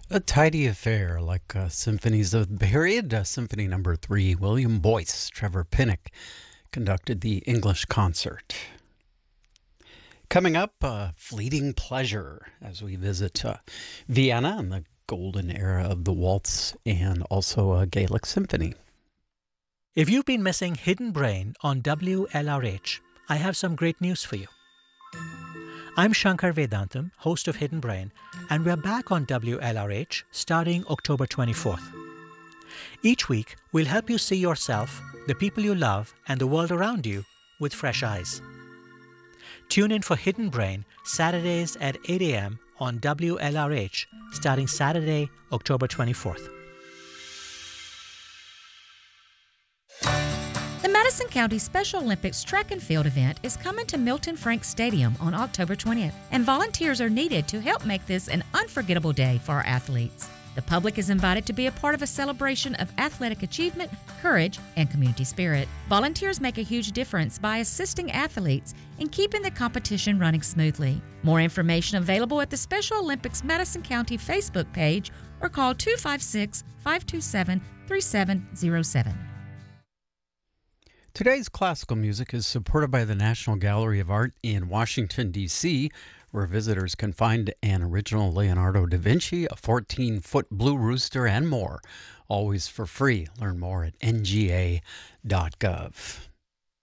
A tidy affair, like symphonies of the period. Symphony Number 3, William Boyce, Trevor Pinnock conducted the English concert. Coming up, Fleeting Pleasure, as we visit Vienna and the golden era of the waltz and also a Gaelic symphony. If you've been missing Hidden Brain on WLRH, I have some great news for you. I'm Shankar Vedantam, host of Hidden Brain, and we're back on WLRH starting October 24th. Each week, we'll help you see yourself, the people you love, and the world around you with fresh eyes. Tune in for Hidden Brain Saturdays at 8 a.m. on WLRH starting Saturday, October 24th. The Madison County Special Olympics track and field event is coming to Milton Franks Stadium on October 20th, and volunteers are needed to help make this an unforgettable day for our athletes. The public is invited to be a part of a celebration of athletic achievement, courage, and community spirit. Volunteers make a huge difference by assisting athletes in keeping the competition running smoothly. More information available at the Special Olympics Madison County Facebook page or call 256-527-3707. Today's classical music is supported by the National Gallery of Art in Washington, D.C., where visitors can find an original Leonardo da Vinci, a 14-foot blue rooster, and more, always for free. Learn more at nga.gov.